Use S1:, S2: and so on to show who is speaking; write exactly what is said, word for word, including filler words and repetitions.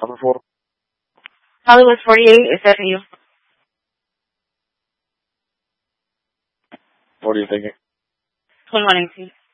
S1: Number four.
S2: Hollywood forty-eight, is that for you?
S1: What are you thinking?
S2: twenty-one eighteen.